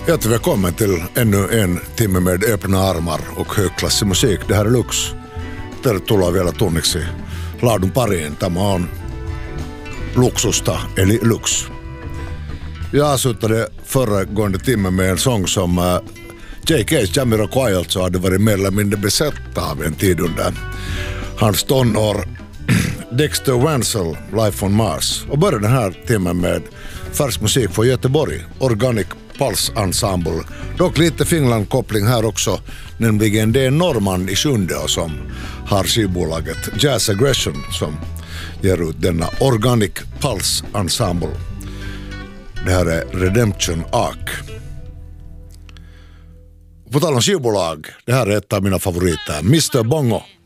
Hjärtligt välkommen till ännu en timme med öppna armar och högklassig musik. Det här är Lux. Tervetuloa vielä tunniksi laadun pariin. Tämä on Luxusta eli Lux. Jag avslutade föregående timme med en sång som J.K.'s Jamiroquai alltså hade varit mer eller mindre besatt av en tid under hans tonår. Dexter Wenzel, Life on Mars. Och började den här timmen med färsk musik från Göteborg, Organic Pulse Ensemble. Dock lite Finland-koppling här också, nämligen det är Norman i Sjunde som har skivbolaget Jazz Aggression som ger ut denna Organic Pulse Ensemble. Det här är Redemption Arc. På tal om skivbolag, det här är ett av mina favoriter, Mr. Bongo.